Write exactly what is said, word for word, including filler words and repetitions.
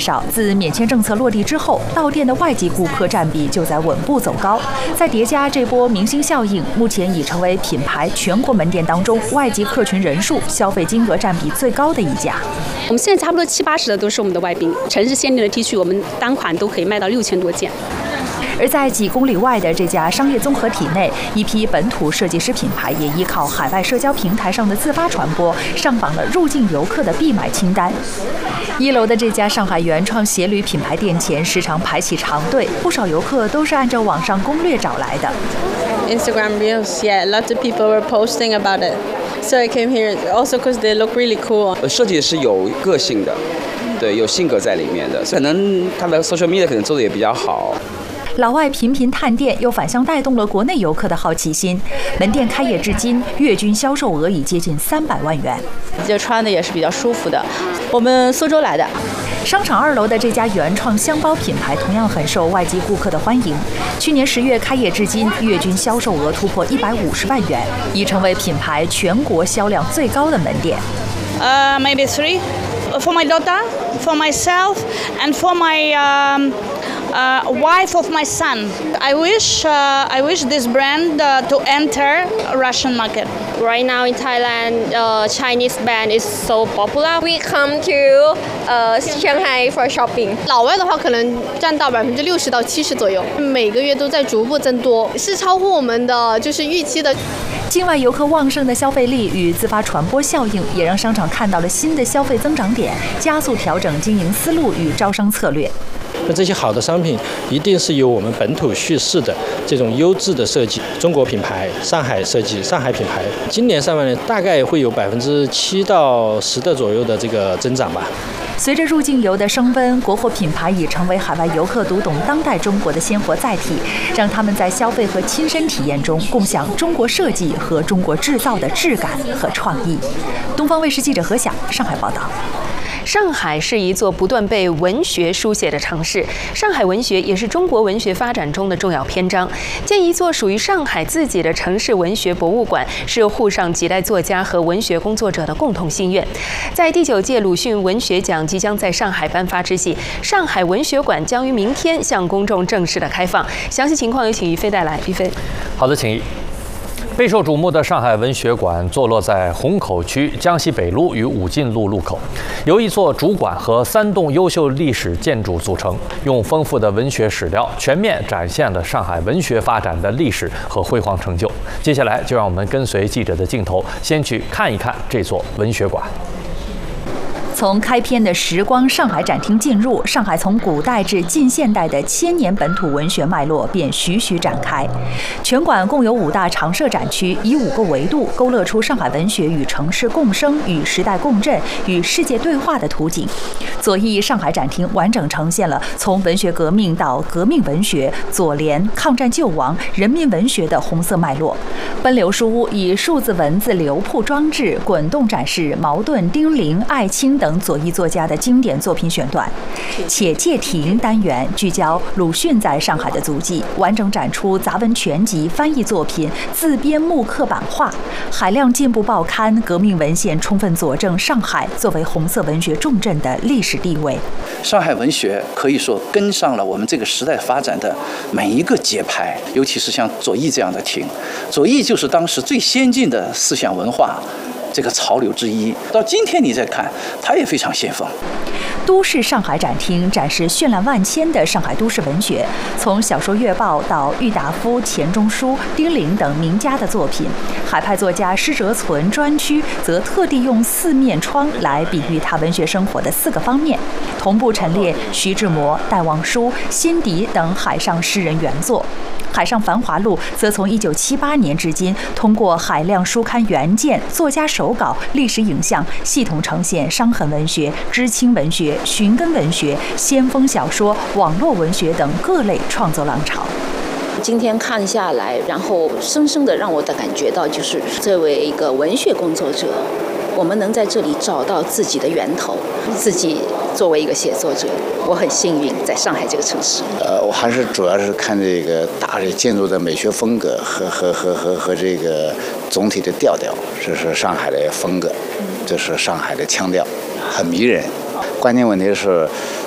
绍，自免签政策落地之后，到店的外籍顾客占比就在稳步走高。再叠加这波明星效应，目前已成为品牌全国门店当中外籍客群人数、消费金额占比最高的一家。 我们现在差不多七八十的都是我们的外宾，城市限定的 T 恤，我们单款都可以卖到六千多件。 而在几公里外的这家商业综合体内，一批本土设计师品牌也依靠海外社交平台上的自发传播，上榜了入境游客的必买清单。一楼的这家上海原创鞋履品牌店前时常排起长队，不少游客都是按照网上攻略找来的。 Instagram Reels, yeah, lots of people were posting about it. So I came here also because they look really cool. 设计是有个性的，对，有性格在里面的，可能他的 social media 可能做的也比较好。 老外频频探店，又反向带动了国内游客的好奇心。门店开业至今，月均销售额已接近三百万元。 这穿的也是比较舒服的。我们苏州来的。 商场二楼的这家原创箱包品牌同样很受外籍顾客的欢迎。去年十月开业至今，月均销售额突破一百五十万元，已成为品牌全国销量最高的门店。 Uh, maybe three for my daughter, for myself, and for my. Um Uh, wife of my son. I wish uh, I wish this brand uh, to enter Russian market. Right now in Thailand, uh, Chinese brand is so popular. We come to uh, Shanghai for shopping. 老外的话可能占到百分之六十到七十左右，每个月都在逐步增多，是超乎我们的就是预期的。 境外游客旺盛的消费力与自发传播效应，也让商场看到了新的消费增长点，加速调整经营思路与招商策略。 那这些好的商品一定是由我们本土叙事的这种优质的设计，中国品牌、上海设计、上海品牌，今年上半年大概会有百分之七到十的左右的这个增长吧。 随着入境游的升温，国货品牌已成为海外游客读懂当代中国的鲜活载体，让他们在消费和亲身体验中共享中国设计和中国制造的质感和创意。东方卫视记者何晓上海报道。 上海是一座不断被文学书写的城市，上海文学也是中国文学发展中的重要篇章。建一座属于上海自己的城市文学博物馆，是沪上几代作家和文学工作者的共同心愿。在第九届鲁迅文学奖即将在上海颁发之际，上海文学馆将于明天向公众正式的开放。详细情况有请于飞带来。于飞， 好的，请。备受瞩目的上海文学馆坐落在虹口区江西北路与武进路路口，由一座主馆和三栋优秀历史建筑组成，用丰富的文学史料全面展现了上海文学发展的历史和辉煌成就。接下来就让我们跟随记者的镜头，先去看一看这座文学馆。 从开篇的时光上海展厅进入，上海从古代至近现代的千年本土文学脉络便徐徐展开。全馆共有五大常设展区，以五个维度勾勒出上海文学与城市共生、与时代共振、与世界对话的图景。左翼上海展厅完整呈现了从文学革命到革命文学、左联、抗战救亡、人民文学的红色脉络。奔流书屋以数字文字流瀑装置，滚动展示茅盾、丁玲、艾青等等左翼作家的经典作品选段。且借题单元聚焦鲁迅在上海的足迹，完整展出杂文全集、翻译作品、自编木刻版画。海量进步报刊、革命文献充分佐证上海作为红色文学重镇的历史地位。 上海文学可以说跟上了我们这个时代发展的每一个节拍，尤其是像左翼这样的亭，左翼就是当时最先进的思想文化这个潮流之一，到今天你再看，它也非常先锋。 都市上海展厅展示绚烂万千的上海都市文学，从小说月报到郁达夫、钱钟书、丁玲等名家的作品。海派作家施哲存专区则特地用四面窗来比喻他文学生活的四个方面，同步陈列徐志摩、戴望舒、辛迪等海上诗人原作。海上繁华录则从一九七八年至今，通过海量书刊原件、作家手稿、历史影像，系统呈现伤痕文学、知青文学、寻根文学、先锋小说、网络文学等各类创作浪潮。 今天看下来，然后深深的让我的感觉到，就是作为一个文学工作者，我们能在这里找到自己的源头，自己作为一个写作者，我很幸运在上海这个城市。 呃，我还是主要是看这个大的建筑的美学风格和和和和和这个总体的调调，这是上海的风格，这是上海的腔调，很迷人。关键问题是，